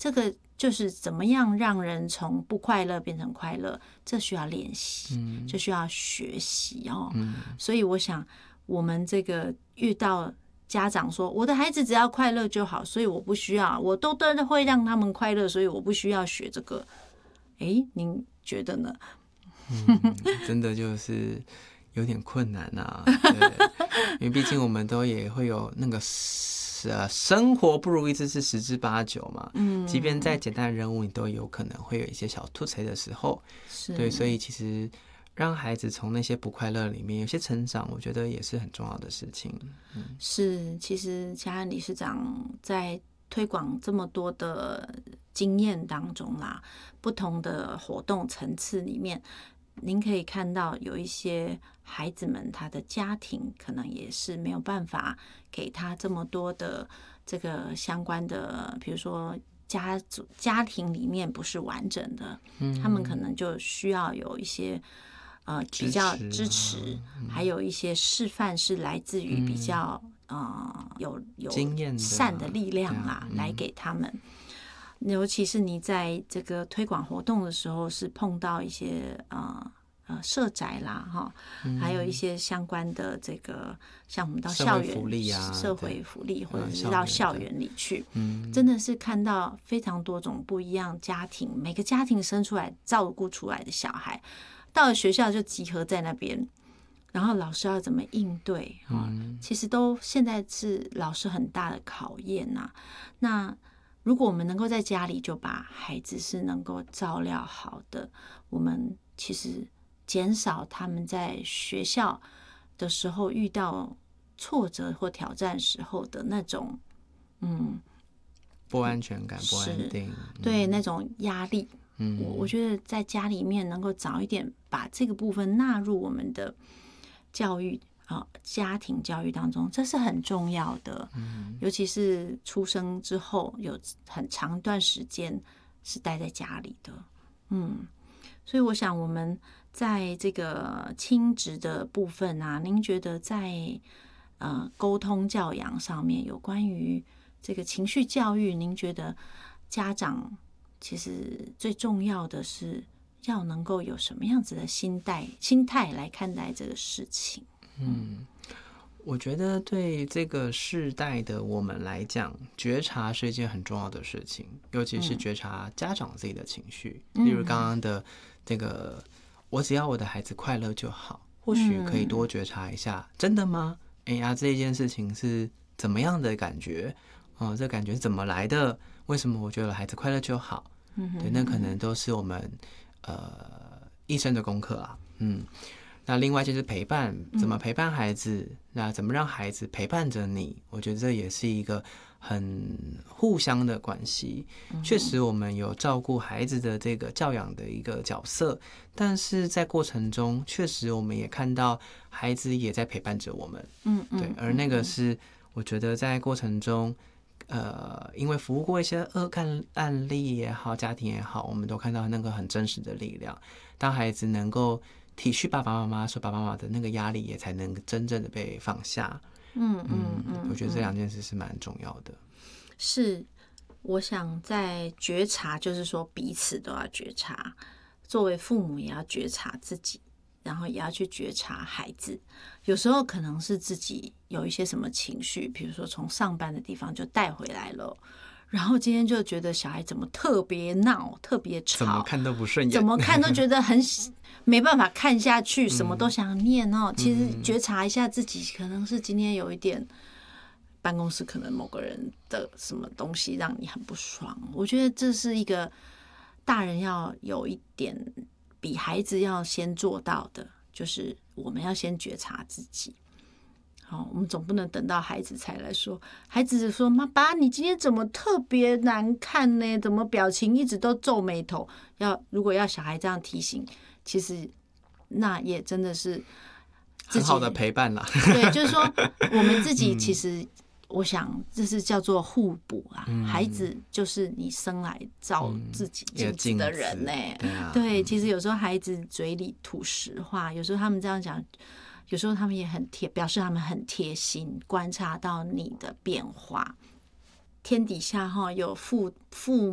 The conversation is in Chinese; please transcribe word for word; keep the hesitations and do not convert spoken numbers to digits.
这个就是怎么样让人从不快乐变成快乐，这需要练习，嗯，就需要学习哦。嗯，所以我想，我们这个遇到家长说我的孩子只要快乐就好，所以我不需要，我都都会让他们快乐，所以我不需要学这个。哎，您觉得呢？ 嗯，真的就是有点困难啊，对，因为毕竟我们都也会有那个呃生活不如意之事十之八九嘛，嗯，即便再简单的任务，你都有可能会有一些小吐槽的时候，对，所以其实让孩子从那些不快乐里面有些成长，我觉得也是很重要的事情。嗯， 是，其实嘉安理事长在推广这么多的经验当中啦，不同的活动层次里面，您可以看到有一些孩子们他的家庭可能也是没有办法给他这么多的这个相关的，比如说家族家庭里面不是完整的，嗯，他们可能就需要有一些呃比较支持，嗯，还有一些示范是来自于比较、嗯、呃有有善的力量啦，来给他们。尤其是你在这个推广活动的时候，是碰到一些呃呃社宅啦哈，嗯，还有一些相关的这个，像我们到校园社会福利啊，社会福利或者是到校园里去，嗯，真的是看到非常多种不一样家庭，每个家庭生出来照顾出来的小孩，到了学校就集合在那边。然后老师要怎么应对，嗯，其实都现在是老师很大的考验呐，啊。那如果我们能够在家里就把孩子是能够照料好的，我们其实减少他们在学校的时候遇到挫折或挑战时候的那种嗯不安全感、不安定， 对，那种压力。嗯，我我觉得在家里面能够早一点把这个部分纳入我们的教育啊，家庭教育当中，这是很重要的。嗯，尤其是出生之后有很长一段时间是待在家里的。嗯，所以我想我们在这个亲职的部分啊，您觉得在呃沟通教养上面，有关于这个情绪教育，您觉得家长其实最重要的是要能够有什么样子的心态心态来看待这个事情？ 嗯，我觉得对这个世代的我们来讲，觉察是一件很重要的事情，尤其是觉察家长自己的情绪。嗯，例如刚刚的这个，我只要我的孩子快乐就好，或许可以多觉察一下，嗯，真的吗？哎呀，这件事情是怎么样的感觉？哦，这感觉是怎么来的？为什么我觉得孩子快乐就好？嗯，对，那可能都是我们呃一生的功课啊。嗯。那另外就是陪伴，怎么陪伴孩子，嗯，那怎么让孩子陪伴着你，我觉得这也是一个很互相的关系。嗯，确实我们有照顾孩子的这个教养的一个角色，但是在过程中确实我们也看到孩子也在陪伴着我们。嗯，对，而那个是我觉得在过程中呃，因为服务过一些恶案案例也好，家庭也好，我们都看到那个很真实的力量。当孩子能够体恤爸爸妈妈，说爸爸妈妈的那个压力也才能真正的被放下。嗯嗯嗯，我觉得这两件事是蛮重要的。 是，我想在觉察，就是说彼此都要觉察，作为父母也要觉察自己，然后也要去觉察孩子。有时候可能是自己有一些什么情绪，比如说从上班的地方就带回来了。然后今天就觉得小孩怎么特别闹，特别吵， 怎么看都不顺眼， 怎么看都觉得很没办法看下去，什么都想念哦。其实觉察一下自己，可能是今天有一点办公室可能某个人的什么东西让你很不爽。我觉得这是一个大人要有一点比孩子要先做到的，就是我们要先觉察自己。好，我们总不能等到孩子才来说。孩子说：“妈爸，你今天怎么特别难看呢？怎么表情一直都皱眉头？”要如果要小孩这样提醒，其实那也真的是很好的陪伴啦。 对，就是说我们自己其实，我想这是叫做互补啊。嗯，孩子就是你生来照自己镜子的人呢。嗯，对啊，对，其实有时候孩子嘴里吐实话，有时候他们这样讲。有时候他们也很贴，表示他们很贴心，观察到你的变化。天底下哈有父父